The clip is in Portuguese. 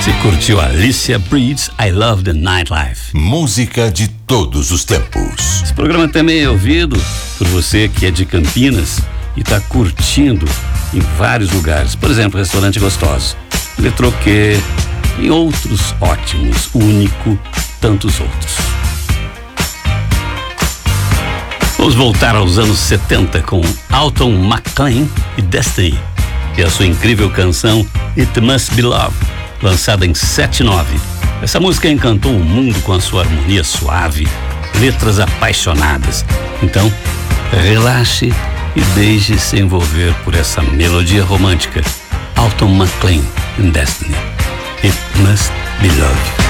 Você curtiu Alicia Breed's I Love the Nightlife. Música de todos os tempos. Esse programa também é ouvido por você que é de Campinas e está curtindo em vários lugares. Por exemplo, Restaurante Gostoso, Letroquê e outros ótimos, Único, tantos outros. Vamos voltar aos anos 70 com Alton McClain e Destiny, e a sua incrível canção It Must Be Love, lançada em 79. Essa música encantou o mundo com a sua harmonia suave, letras apaixonadas. Então, relaxe e deixe-se envolver por essa melodia romântica. Alton McClain e Destiny, It Must Be Love.